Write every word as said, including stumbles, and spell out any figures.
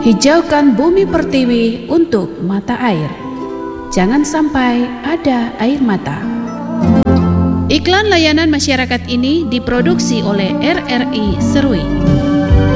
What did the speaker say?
Hijaukan bumi pertiwi untuk mata air. Jangan sampai ada air mata. Iklan layanan masyarakat ini diproduksi oleh R R I Serui.